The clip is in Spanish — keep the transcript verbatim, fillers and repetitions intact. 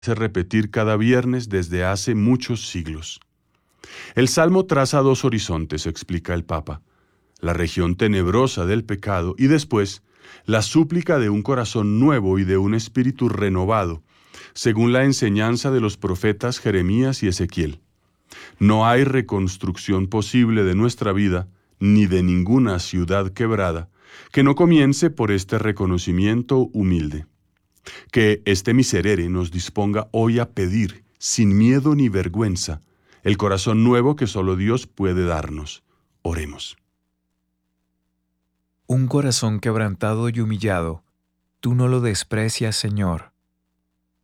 hace repetir cada viernes desde hace muchos siglos. El Salmo traza dos horizontes, explica el Papa, la región tenebrosa del pecado y después la súplica de un corazón nuevo y de un espíritu renovado, según la enseñanza de los profetas Jeremías y Ezequiel. No hay reconstrucción posible de nuestra vida, ni de ninguna ciudad quebrada, que no comience por este reconocimiento humilde. Que este miserere nos disponga hoy a pedir, sin miedo ni vergüenza, el corazón nuevo que solo Dios puede darnos. Oremos. Un corazón quebrantado y humillado, tú no lo desprecias, Señor.